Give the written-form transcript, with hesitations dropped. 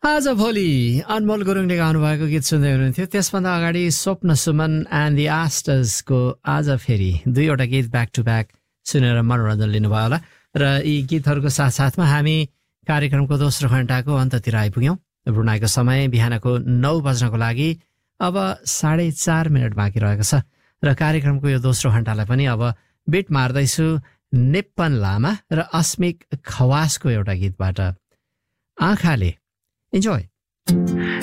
आज भोलि अनमोल गुरुङले गाउनुभएको गीत सुन्दै हुनुहुन्थ्यो। त्यसभन्दा अगाडि स्वप्न सुमन एन्ड दि आस्टर्सको आज फेरि दुईवटा गीत ब्याक टु ब्याक सुनेर मनोरञ्जन लिनुभयो होला। र यी गीतहरूको साथसाथमा हामी कार्यक्रमको दोस्रो घण्टाको अन्ततिर आइपुग्यौँ। भ्रुणाको समय बिहानको 9 बज्नको लागि अब 4:30 बाँकी रहेको छ र कार्यक्रमको यो दोस्रो घण्टालाई पनि अब बिट मार्दैछु निप्पन लामा र अस्मिक खवासको एउटा गीतबाट, आँखाले। Enjoy.